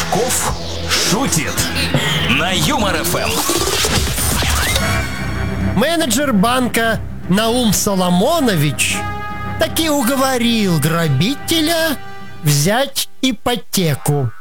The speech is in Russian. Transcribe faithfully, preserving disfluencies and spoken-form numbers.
Пашков шутит на Юмор эф эм. Менеджер банка Наум Соломонович таки уговорил грабителя взять ипотеку.